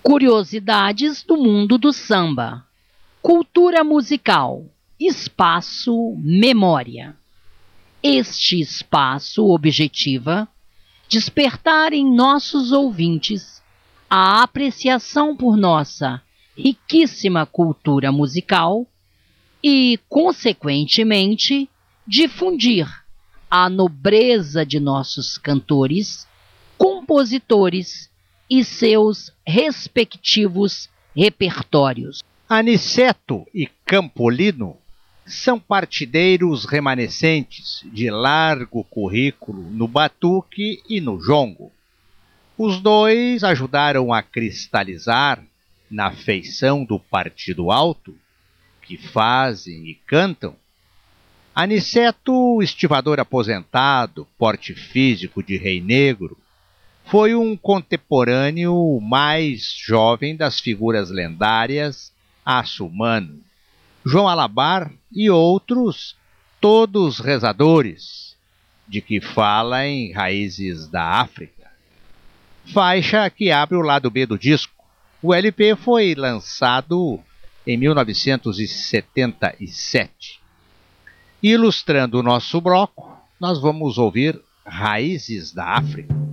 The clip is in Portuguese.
Curiosidades do mundo do samba. Cultura musical. Espaço Memória. Este espaço objetiva despertar em nossos ouvintes a apreciação por nossa riquíssima cultura musical e, consequentemente, difundir a nobreza de nossos cantores, compositores e seus respectivos repertórios. Aniceto e Campolino são partideiros remanescentes de largo currículo no batuque e no jongo. Os dois ajudaram a cristalizar, na feição do Partido Alto, que fazem e cantam. Aniceto, estivador aposentado, porte físico de rei negro, foi um contemporâneo mais jovem das figuras lendárias Assumano, João Alabar e outros, todos rezadores, de que fala em Raízes da África. Faixa que abre o lado B do disco. O LP foi lançado em 1977. Ilustrando o nosso bloco, nós vamos ouvir Raízes da África.